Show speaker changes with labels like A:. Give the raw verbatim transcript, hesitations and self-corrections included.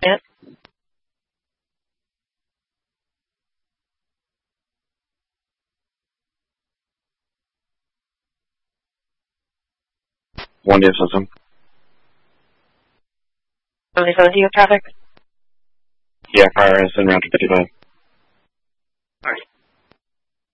A: Matt?
B: One D system.
A: seventy-seven, do you have traffic?
B: Yeah, fire is in round to fifty-five.
A: Alright.